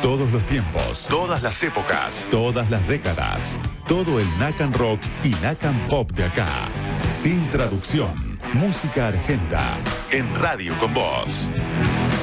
Todos los tiempos, todas las épocas, todas las décadas, todo el Nacan Rock y Nacan Pop de acá. Sin traducción, música argenta, en Radio con Vos.